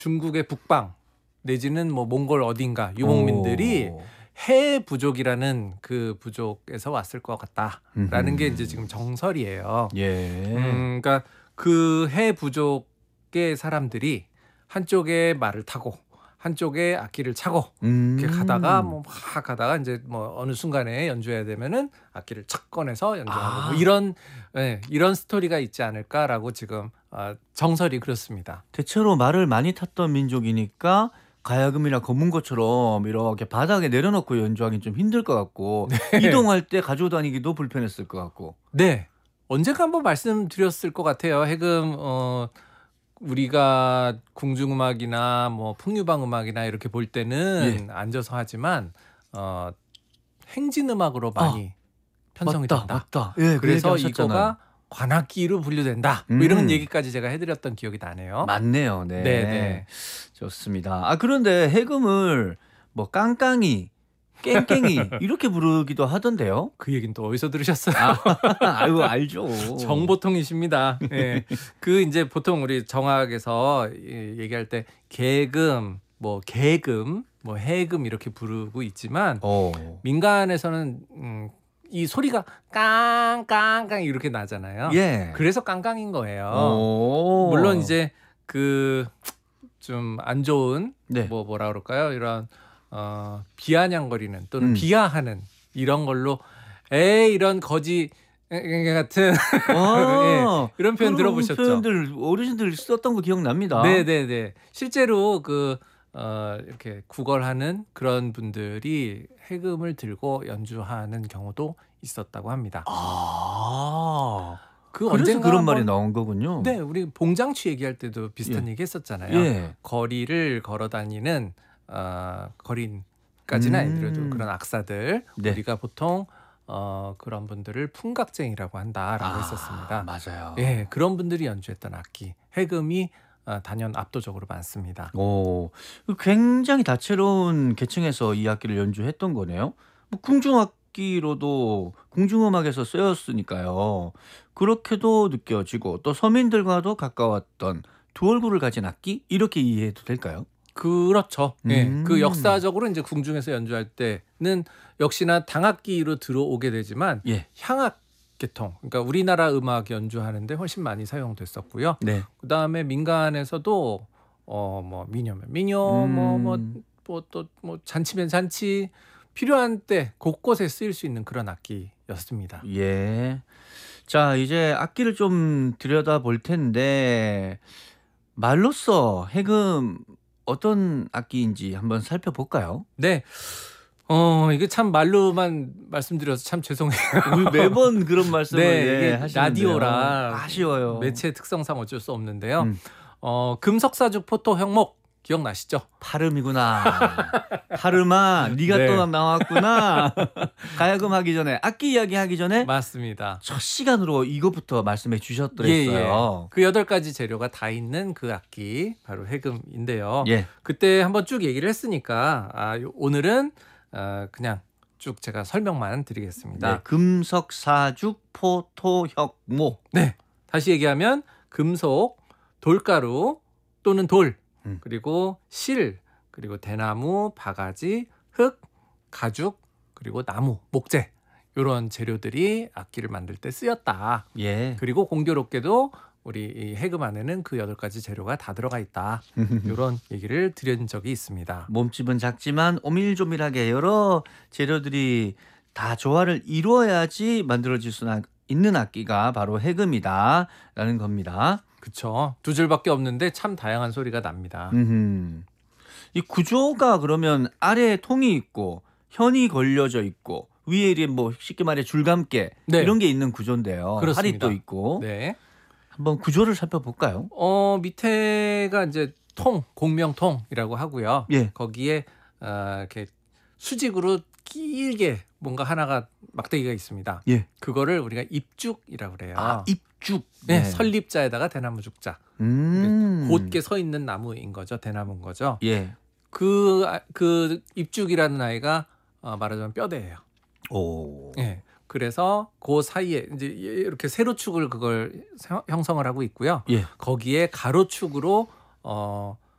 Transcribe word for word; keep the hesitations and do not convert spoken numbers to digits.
중국의 북방 내지는 뭐 몽골 어딘가 유목민들이 오. 해 부족이라는 그 부족에서 왔을 것 같다라는 게 이제 음흠. 지금 정설이에요. 예. 음 그러니까 그 해 부족의 사람들이 한쪽에 말을 타고 한쪽에 악기를 차고 이렇게 가다가 음. 뭐 막 가다가 인제 뭐 어느 순간에 연주해야 되면은 악기를 착 꺼내서 연주하고 뭐 아. 이런 예 이런 스토리가 있지 않을까라고 지금 어 정설이 그렇습니다. 대체로 말을 많이 탔던 민족이니까 가야금이나 검은고처럼 이렇게 바닥에 내려놓고 연주하기는 좀 힘들 것 같고 네. 이동할 때 가지고 다니기도 불편했을 것 같고. 네. 언젠가 한번 말씀드렸을 것 같아요. 해금 어 우리가 궁중음악이나 뭐 풍류방 음악이나 이렇게 볼 예. 때는 앉아서 하지만 어 행진음악으로 아. 많이 편성이 맞다, 된다. 맞다. 예 그 얘기 그래서 하셨잖아요. 이거가 관악기로 분류된다. 뭐 이런 음. 얘기까지 제가 해 드렸던 기억이 나네요. 맞네요. 네. 네네. 좋습니다. 아 그런데 해금을 뭐 깡깡이, 깽깽이 이렇게 부르기도 하던데요. 그 얘기는 또 어디서 들으셨어요? 아 아유 알죠. 정보통이십니다. 예. 그 인제 보통 우리 정악에서 이 얘기할 때 계금, 뭐 개금, 뭐 해금 이렇게 부르고 있지만 어. 민간에서는 음 이 소리가 깡깡깡 이렇게 나잖아요. 예. 그래서 깡깡인 거예요. 물론 오. 이제 그 좀 안 좋은 네. 뭐 뭐라 그럴까요? 이런 어 비아냥거리는 또는 음. 비하하는 이런 걸로 "에이 이런 거지 깽깽이 같은" 예 아. 이런 표현 그런 들어보셨죠? 표현들 어르신들 썼던 거 기억납니다. 네네네. 실제로 그 어 이렇게 구걸하는 그런 분들이 해금을 들고 연주하는 경우도 있었다고 합니다. 아. 그 그래서 언젠가 그런 말이 한번 나온 거군요. 네 우리 봉장취 얘기할 때도 비슷한 예. 얘기 했었잖아요. 예. 거리를 걸어 다니는 어 거린까지는 아니더라도 음. 그런 악사들 네. 우리가 보통 어 그런 분들을 풍각쟁이라고 한다라고 아 했었습니다. 맞아요. 예. 그런 분들이 연주했던 악기 해금이 어 단연 압도적으로 많습니다. 오. 그 굉장히 다채로운 계층에서 이 악기를 연주했던 거네요. 뭐 궁중악기로도 궁중음악에서 쓰였으니까요. 그렇게도 느껴지고 또 서민들과도 가까웠던 두 얼굴을 가진 악기 이렇게 이해해도 될까요? 그렇죠. 예. 그 음. 역사적으로 인제 궁중에서 연주할 때는 역시나 당악기로 들어오게 되지만 예. 향악 계통 그러니까 우리나라 음악 연주하는 데 훨씬 많이 사용됐었고요. 네. 그다음에 민간에서도 어 뭐 미녀면 미녀 뭐 뭐 음. 뭐 또 뭐 잔치면 잔치 필요한 때 곳곳에 쓰일 수 있는 그런 악기였습니다. 예. 자 이제 악기를 좀 들여다볼 텐데 말로써 해금 어떤 악기인지 한번 살펴볼까요? 네. 어 이게 참 말로만 말씀드려서 참 죄송해요. 우리 매번 그런 말씀을 네. 예 이게 하시는데요. 라디오라 아쉬워요. 매체 특성상 어쩔 수 없는데요. 음. 어 금석사죽 포토 형목 기억나시죠? 파름이구나. 파름아 네가 네. 또 나왔구나. 가야금 하기 전에 악기 이야기하기 전에 맞습니다. 첫 시간으로 이것부터 말씀해 예예. 주셨더랬어요. 그 여덟 가지 재료가 다 있는 그 악기 바로 해금인데요. 예. 그때 한번 쭉 얘기를 했으니까 아 요 오늘은 어 그냥 쭉 제가 설명만 드리겠습니다. 네. 금석사죽 포토혁목. 네. 다시 얘기하면 금속, 돌가루 또는 돌 음. 그리고 실 그리고 대나무, 바가지, 흙, 가죽 그리고 나무, 목재 요런 재료들이 악기를 만들 때 쓰였다. 예. 그리고 공교롭게도 우리 이 해금 안에는 그 여덟 가지 재료가 다 들어가 있다. 요런 얘기를 드린 적이 있습니다. 몸집은 작지만 오밀조밀하게 여러 재료들이 다 조화를 이루어야지 만들어질 수 있는 악기가 바로 해금이다라는 겁니다. 그쵸. 두 줄밖에 없는데 참 다양한 소리가 납니다. 음흠. 이 구조가 그러면 아래에 통이 있고 현이 걸려져 있고 위에 이제 뭐 쉽게 말해 줄감개 네. 이런 게 있는 구조인데요. 그렇습니다. 활이 또 있고. 네. 한번 구조를 살펴볼까요? 어 밑에가 인제 통, 공명통이라고 하고요. 예. 거기에 어 이렇게 수직으로 길게 뭔가 하나가 막대기가 있습니다. 예. 그거를 우리가 입죽이라고 그래요. 아 입죽. 네. 네. 설립자에다가 대나무 죽자. 음. 곧게 서 있는 나무인 거죠. 대나무인 거죠. 예. 그 아 그 입죽이라는 아이가 어 말하자면 뼈대예요. 오. 예. 그래서 고 사이에 인제 이렇게 세로축을 그걸 형 형성을 하고 있고요. 예. 거기에 가로축으로 어